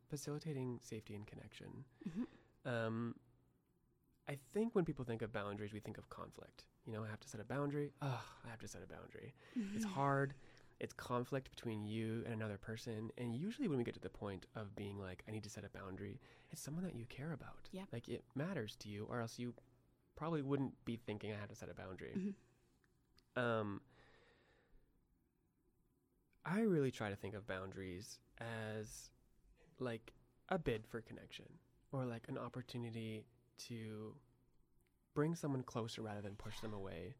facilitating safety and connection. Mm-hmm. I think when people think of boundaries, we think of conflict. You know, I have to set a boundary. I have to set a boundary. Mm-hmm. It's hard. It's conflict between you and another person. And usually when we get to the point of being like, I need to set a boundary, it's someone that you care about. Yep. Like it matters to you, or else you probably wouldn't be thinking I have to set a boundary. Mm-hmm. I really try to think of boundaries as like a bid for connection, or like an opportunity to bring someone closer rather than push them away.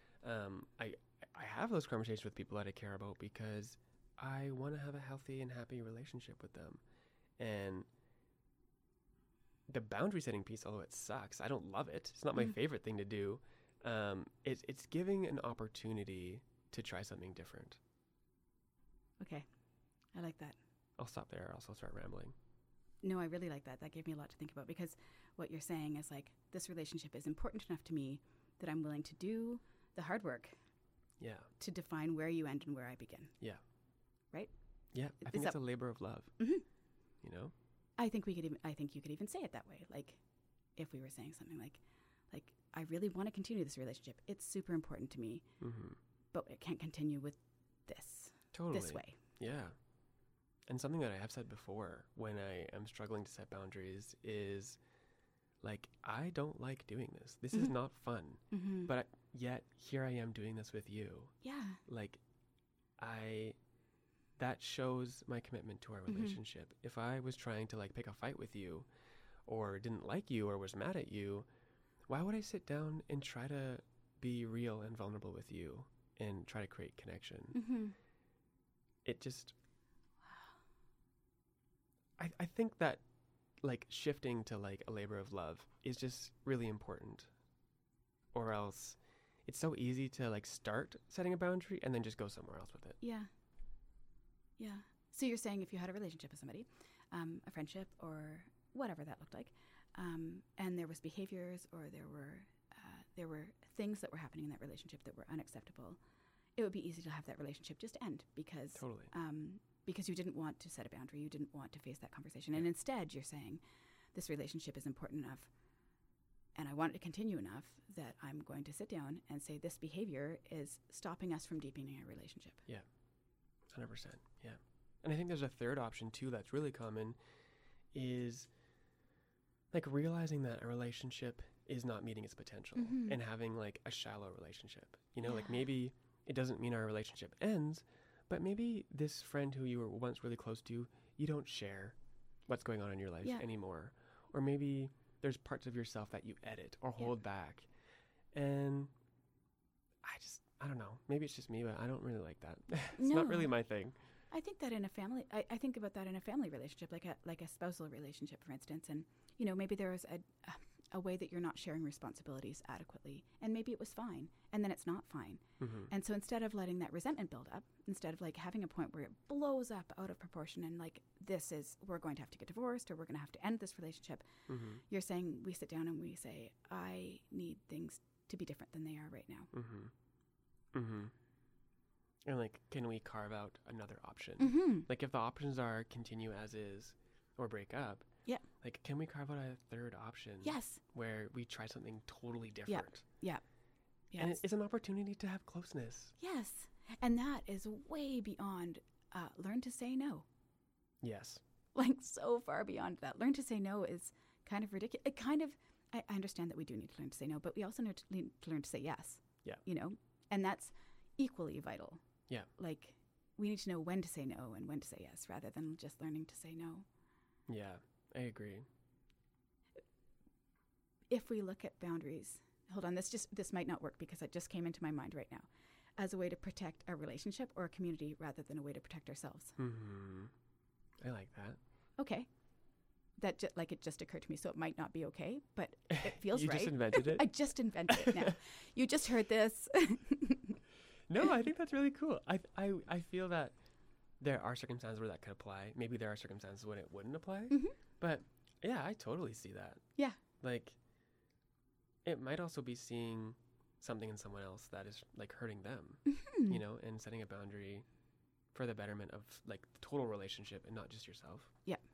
I have those conversations with people that I care about because I want to have a healthy and happy relationship with them. And the boundary setting piece, although it sucks, I don't love it. It's not my favorite thing to do. It's giving an opportunity to try something different. Okay. I like that. I'll stop there, or else I'll start rambling. No, I really like that. That gave me a lot to think about, because what you're saying is like, this relationship is important enough to me that I'm willing to do the hard work Yeah. to define where you end and where I begin. Yeah. Right? Yeah. I think it's a labor of love. Mm-hmm. You know? I think you could even say it that way. Like, if we were saying something like, I really want to continue this relationship. It's super important to me, but it can't continue with this. Totally. This way. Yeah. And something that I have said before when I am struggling to set boundaries is like, I don't like doing this. This is not fun. Mm-hmm. But yet here I am doing this with you. Yeah. Like that shows my commitment to our relationship. If I was trying to like pick a fight with you, or didn't like you, or was mad at you, why would I sit down and try to be real and vulnerable with you and try to create connection? Mm-hmm. It just, I think that like shifting to like a labor of love is just really important, or else it's so easy to like start setting a boundary and then just go somewhere else with it. Yeah. Yeah. So you're saying if you had a relationship with somebody, a friendship or whatever that looked like, and there was behaviors, or there were things that were happening in that relationship that were unacceptable, it would be easy to have that relationship just end because Totally. Because you didn't want to set a boundary, you didn't want to face that conversation, and instead you're saying this relationship is important enough, and I want it to continue enough that I'm going to sit down and say this behavior is stopping us from deepening our relationship. Yeah, 100%. Yeah. And I think there's a third option too that's really common, is like realizing that a relationship is not meeting its potential and having like a shallow relationship. You know, like maybe it doesn't mean our relationship ends, but maybe this friend who you were once really close to, you don't share what's going on in your life anymore. Or maybe there's parts of yourself that you edit or hold back. And I don't know. Maybe it's just me, but I don't really like that. It's not really my thing. I think that in a family, I think about that in a family relationship, like a spousal relationship, for instance. And, you know, maybe there was a way that you're not sharing responsibilities adequately, and maybe it was fine, and then it's not fine. And so instead of letting that resentment build up, instead of like having a point where it blows up out of proportion and like, we're going to have to get divorced, or we're going to have to end this relationship, you're saying, we sit down and we say, I need things to be different than they are right now. And like, can we carve out another option? Like if the options are continue as is or break up, like can we carve out a third option? Yes. Where we try something totally different. Yeah. And it's an opportunity to have closeness. Yes. And that is way beyond learn to say no. Yes. Like so far beyond that. Learn to say no is kind of ridiculous. It kind of, I understand that we do need to learn to say no, but we also need to learn to say yes. Yeah. You know, and that's equally vital. Yeah. Like we need to know when to say no and when to say yes, rather than just learning to say no. Yeah, I agree. If we look at boundaries, hold on, this might not work because it just came into my mind right now, as a way to protect a relationship or a community rather than a way to protect ourselves. I like that. Okay. That it just occurred to me, so it might not be okay, but it feels you right. You just invented it? I just invented it now. You just heard this. No, I think that's really cool. I feel that there are circumstances where that could apply. Maybe there are circumstances when it wouldn't apply. But yeah, I totally see that. Yeah. Like, it might also be seeing something in someone else that is like hurting them, you know, and setting a boundary for the betterment of like the total relationship and not just yourself. Yeah.